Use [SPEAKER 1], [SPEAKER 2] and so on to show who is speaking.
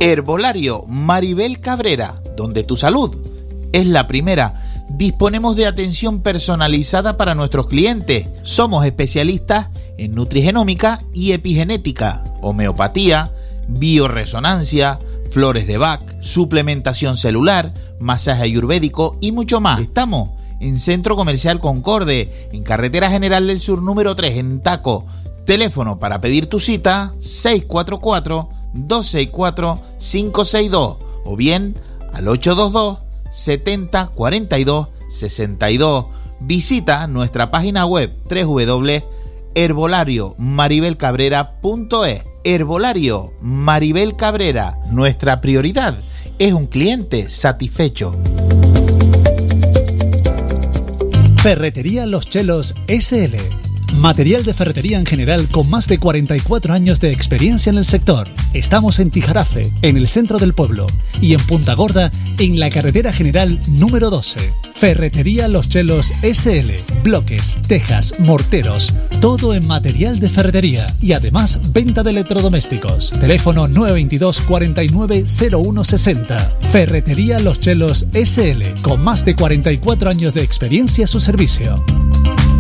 [SPEAKER 1] Herbolario Maribel Cabrera, donde tu salud es la primera. Disponemos de atención personalizada para nuestros clientes. Somos especialistas en nutrigenómica y epigenética, homeopatía, bioresonancia, flores de Bach, suplementación celular, masaje ayurvédico y mucho más. Estamos en Centro Comercial Concorde, en Carretera General del Sur número 3, en Taco. Teléfono para pedir tu cita 644-264-562 o bien al 822 70 42 62. Visita nuestra página web www.herbolariomaribelcabrera.es. Herbolario Maribel Cabrera. Nuestra prioridad es un cliente satisfecho.
[SPEAKER 2] Ferretería Los Chelos S.L. Material de ferretería en general con más de 44 años de experiencia en el sector. Estamos en Tijarafe, en el centro del pueblo, y en Punta Gorda, en la carretera general número 12. Ferretería Los Chelos S.L. Bloques, tejas, morteros, todo en material de ferretería y además venta de electrodomésticos. Teléfono 922 49 01 60. Ferretería Los Chelos S.L. con más de 44 años de experiencia a su servicio.